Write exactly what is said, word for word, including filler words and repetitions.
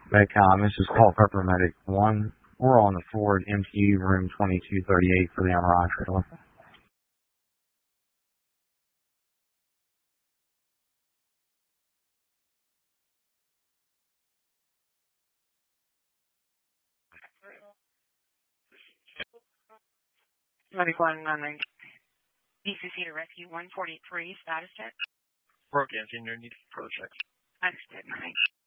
Medcom, this is call for paramedic one. We're on the Ford M T U room twenty-two thirty-eight for the M R I trailer. Medical nine D C C to rescue one forty-three, status check. Broke in, senior, need pro check. Status check nine.